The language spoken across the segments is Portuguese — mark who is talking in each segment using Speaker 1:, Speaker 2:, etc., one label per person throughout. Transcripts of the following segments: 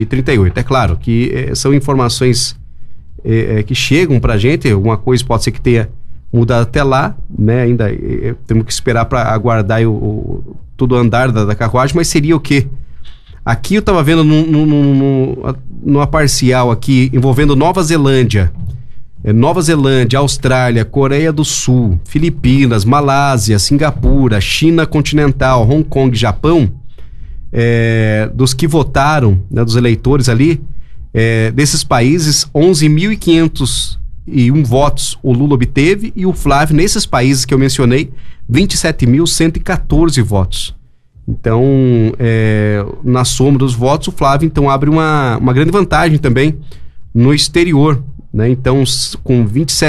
Speaker 1: 38. É claro que são informações que chegam pra gente, alguma coisa pode ser que tenha mudado até lá, né? Ainda temos que esperar para aguardar todo o andar da carruagem, mas seria o quê? Aqui eu estava vendo numa parcial aqui envolvendo Nova Zelândia, Austrália, Coreia do Sul, Filipinas, Malásia, Singapura, China continental, Hong Kong, Japão, dos que votaram, né, dos eleitores ali, desses países, 11.501 votos o Lula obteve e o Flávio, nesses países que eu mencionei, 27.114 votos. Então, na soma dos votos, o Flávio então abre uma grande vantagem também no exterior, né? Então, com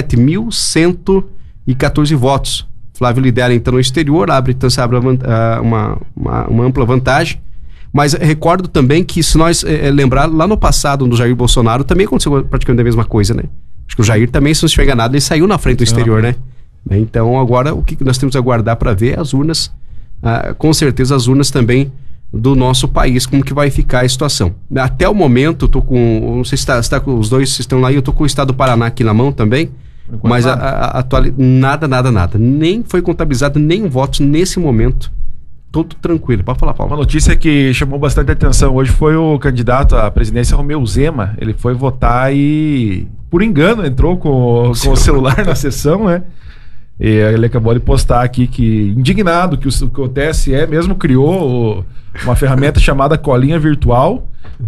Speaker 1: 27.114 votos, Flávio lidera então no exterior, então se abre uma ampla vantagem. Mas recordo também que, se nós lembrar, lá no passado, no Jair Bolsonaro, também aconteceu praticamente a mesma coisa, né? Acho que o Jair também, se não estiver enganado, ele saiu na frente do exterior, né? Então, agora, o que nós temos a aguardar para ver é as urnas, com certeza as urnas também do nosso país, como que vai ficar a situação. Até o momento, eu tô com, não sei se está com os dois, estão lá, e eu tô com o estado do Paraná aqui na mão também, mas nada, nem foi contabilizado nenhum voto nesse momento. Tudo tranquilo. Pode falar, Paulo.
Speaker 2: Uma notícia que chamou bastante atenção hoje foi o candidato à presidência, Romeu Zema. Ele foi votar e, por engano, entrou com o celular na sessão, né? E ele acabou de postar aqui que, indignado, que o TSE mesmo criou uma ferramenta chamada colinha virtual,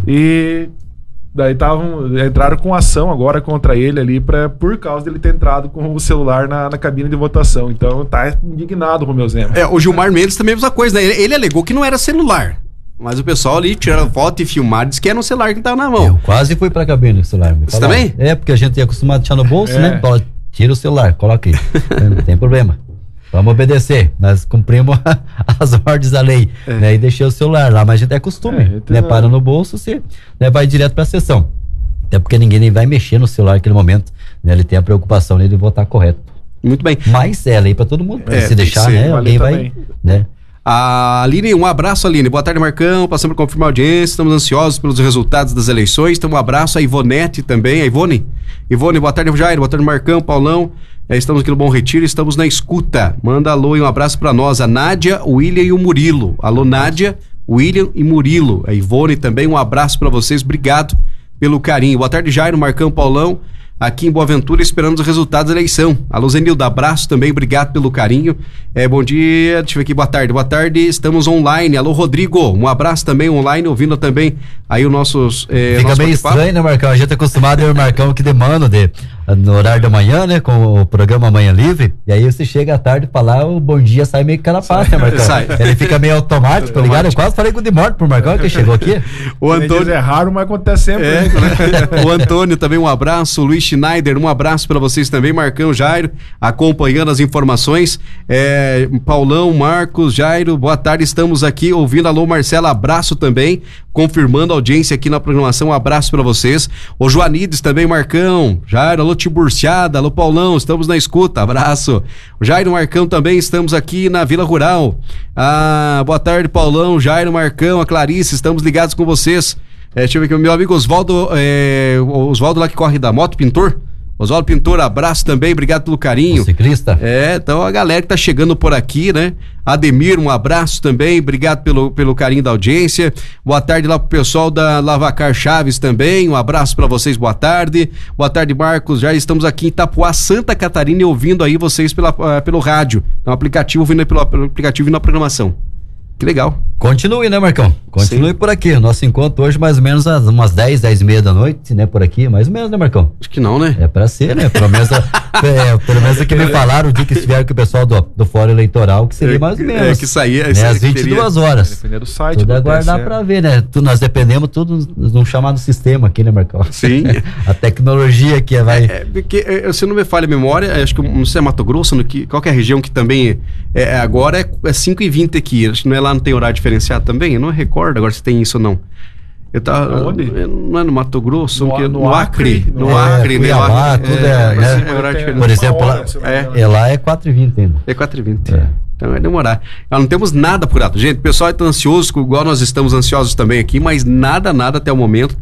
Speaker 2: e daí entraram com ação agora contra ele ali por causa dele ter entrado com o celular na cabine de votação. Então tá indignado o Romeu Zema.
Speaker 1: O Gilmar Mendes também é a mesma coisa, né? Ele alegou que não era celular, mas o pessoal ali tiraram foto e filmaram, disse que era um celular que tava na mão.
Speaker 3: Eu quase fui pra cabine do celular.
Speaker 1: Você também?
Speaker 3: Porque a gente é acostumado a deixar no bolso, né? Tira o celular, coloca aí. Não tem problema. Vamos obedecer. Nós cumprimos as ordens da lei, né? E deixei o celular lá, mas a gente é costume, né? Para no bolso, você, né, vai direto para a sessão. Até porque ninguém nem vai mexer no celular naquele momento, né? Ele tem a preocupação de votar correto.
Speaker 1: Muito bem.
Speaker 3: Mas é lei para todo mundo. Se deixar, né? Alguém vai, né?
Speaker 1: A Aline, um abraço, Aline. Boa tarde, Marcão. Passamos para confirmar a audiência. Estamos ansiosos pelos resultados das eleições. Então, um abraço a Ivonete também. A Ivone, boa tarde, Jair. Boa tarde, Marcão, Paulão. Estamos aqui no Bom Retiro, estamos na escuta. Manda alô e um abraço para nós, a Nádia, o William e o Murilo. Alô, Nádia, William e Murilo. A Ivone também, um abraço para vocês. Obrigado pelo carinho. Boa tarde, Jair, Marcão, Paulão. Aqui em Boa Ventura, esperando os resultados da eleição. Alô, Zenilda, abraço também, obrigado pelo carinho. Bom dia, deixa eu ver aqui, boa tarde, estamos online. Alô, Rodrigo, um abraço também online, ouvindo também aí o nossos...
Speaker 3: Fica meio estranho, né, Marcão? A gente é acostumado a ver o Marcão que demanda no horário da manhã, né, com o programa Manhã Livre, e aí você chega à tarde pra lá, o bom dia sai meio que carapaça, né, Marcão? Ele fica meio automático, ligado? Eu quase falei com o Demorte pro Marcão que chegou aqui.
Speaker 2: O Antônio é raro, mas acontece sempre.
Speaker 1: O Antônio também, um abraço. O Luiz Schneider, um abraço para vocês também. Marcão, Jairo, acompanhando as informações. Paulão, Marcos, Jairo, boa tarde, estamos aqui ouvindo. Alô, Marcela, abraço também, confirmando a audiência aqui na programação, um abraço para vocês. O Joanides também, Marcão, Jairo, alô, Tiburciada, alô, Paulão, estamos na escuta, abraço. O Jairo, Marcão também, estamos aqui na Vila Rural. Boa tarde, Paulão, Jairo, Marcão, a Clarice, estamos ligados com vocês. Deixa eu ver aqui, o meu amigo Osvaldo, Osvaldo lá que corre da Moto Pintor. Oswaldo Pintor, abraço também, obrigado pelo carinho.
Speaker 3: O ciclista.
Speaker 1: Então a galera que tá chegando por aqui, né? Ademir, um abraço também, obrigado pelo carinho da audiência. Boa tarde lá pro pessoal da Lavacar Chaves também, um abraço para vocês, boa tarde. Boa tarde, Marcos, já estamos aqui em Itapuá, Santa Catarina, e ouvindo aí vocês pelo rádio, no aplicativo, ouvindo pelo aplicativo e na programação. Que legal.
Speaker 3: Continue, né, Marcão? Continue. Sim. Por aqui. Nosso encontro hoje mais ou menos às umas 10h30 da noite, né? Por aqui, mais ou menos, né, Marcão?
Speaker 1: Acho que não, né?
Speaker 3: É pra ser, né? Pelo menos o que me falaram o dia que estiveram com o pessoal do Fórum Eleitoral, que seria mais ou menos.
Speaker 1: Que saía.
Speaker 3: Né, às 22 horas.
Speaker 2: Depender do site.
Speaker 3: Tudo aguardar pra ver, né? Nós dependemos tudo de um chamado sistema aqui, né, Marcão?
Speaker 1: Sim.
Speaker 3: A tecnologia que vai...
Speaker 1: Porque, se não me falha a memória, acho que não sei, é Mato Grosso, qual que é a região que também agora é 5h20 aqui. Acho que não é lá, não tem horário diferenciado também? Eu não recordo agora se tem isso ou não. Eu tava,
Speaker 2: onde?
Speaker 1: Não é no Mato Grosso,
Speaker 2: no
Speaker 1: Acre.
Speaker 2: No
Speaker 1: Acre,
Speaker 3: Cuiabá, tudo
Speaker 1: por exemplo,
Speaker 3: lá é 4h20 ainda.
Speaker 1: É 4h20. Então vai demorar. Nós não temos nada apurado. Gente, o pessoal está ansioso, igual nós estamos ansiosos também aqui, mas nada até o momento